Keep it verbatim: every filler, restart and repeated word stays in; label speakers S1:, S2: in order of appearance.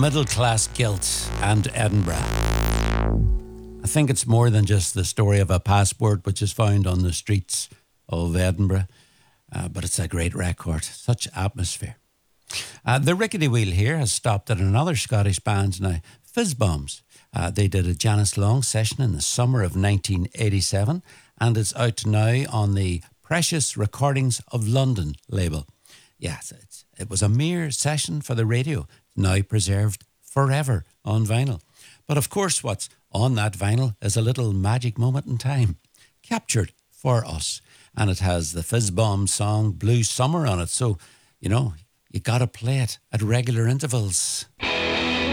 S1: middle class guilt and Edinburgh. I think it's more than just the story of a passport which is found on the streets of Edinburgh, uh, but it's a great record, such atmosphere. Uh, the Rickety Wheel here has stopped at another Scottish band now, Fizzbombs. Uh, they did a Janice Long session in the summer of nineteen eighty-seven, and it's out now on the Precious Recordings of London label. Yes, it's, it was a mere session for the radio, now preserved forever on vinyl. But of course, what's on that vinyl is a little magic moment in time, captured for us. And it has the Fizzbombs song Blue Summer on it. So, you know, you got to play it at regular intervals.